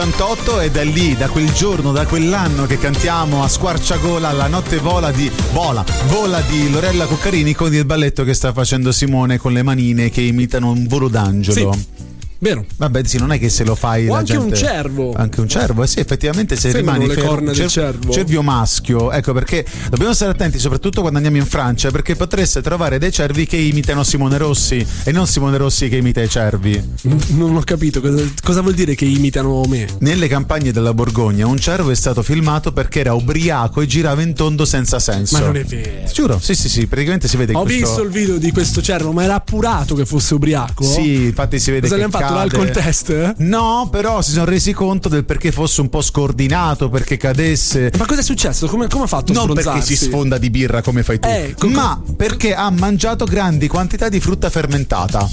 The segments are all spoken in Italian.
Ed è lì, da quel giorno, da quell'anno che cantiamo a squarciagola La notte vola di Lorella Cuccarini, con il balletto che sta facendo Simone con le manine che imitano un volo d'angelo. Sì. Vero. Vabbè, sì, non è che se lo fai o la anche gente... un cervo. Anche un cervo, sì, effettivamente se sembrano rimani le corna del cervo. Cervio maschio, ecco perché dobbiamo stare attenti soprattutto quando andiamo in Francia, perché potreste trovare dei cervi che imitano Simone Rossi e non Simone Rossi che imita i cervi. Non ho capito cosa vuol dire che imitano me. Nelle campagne della Borgogna un cervo è stato filmato perché era ubriaco e girava in tondo senza senso. Ma non è vero. Giuro, sì, praticamente si vede. Ho visto il video di questo cervo, ma era appurato che fosse ubriaco? Sì, infatti si vede. Cosa che gli hanno fatto, l'alcol test? No, però si sono resi conto del perché fosse un po' scordinato, perché cadesse. Ma cosa è successo? Come ha fatto a non sbronzarsi? Perché si sfonda di birra come fai tu, ma perché ha mangiato grandi quantità di frutta fermentata.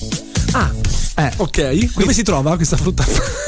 Ok. Dove si trova questa frutta?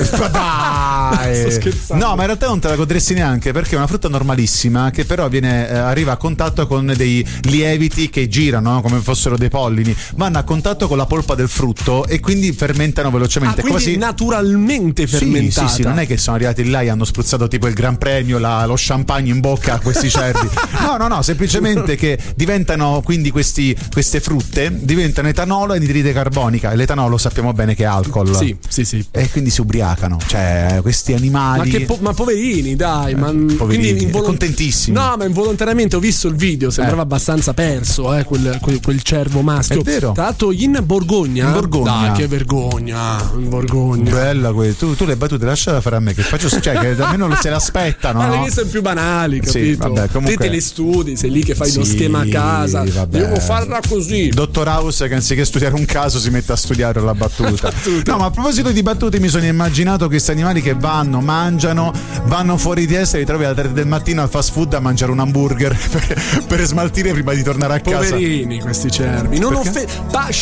Dai. Sto scherzando. No, ma in realtà non te la godresti neanche, perché è una frutta normalissima che però arriva a contatto con dei lieviti che girano come fossero dei pollini, vanno a contatto con la polpa del frutto e quindi fermentano velocemente. Quindi quasi naturalmente fermentata. Sì, non è che sono arrivati là e hanno spruzzato tipo il Gran Premio, lo champagne in bocca a questi cervi. No, semplicemente che diventano quindi queste frutte diventano etanolo e anidride carbonica, e l'etanolo sappiamo bene che è alcol. Sì. E quindi si ubriacano, cioè questi animali. Ma poverini, dai, poverini, quindi contentissimi. No, ma involontariamente ho visto il video, sembrava abbastanza perso, quel cervo maschio. È vero. Tra l'altro in Borgogna. Dai, che vergogna. In Borgogna. Bella tu le battute lasciala fare a me, che faccio, cioè che almeno se l'aspettano. Ma no? le mie sono più banali, capito? Sì, vabbè, comunque... Te le studi, sei lì che fai lo schema a casa. Vabbè. Devo farla così. Dottor House che anziché studiare un caso si mette a studiare la battuta. No, ma a proposito di battute, mi sono immaginato questi animali che mangiano, vanno fuori di essa e li trovi alle 3 del mattino al fast food a mangiare un hamburger per smaltire prima di tornare a casa. Poverini questi cervi. Non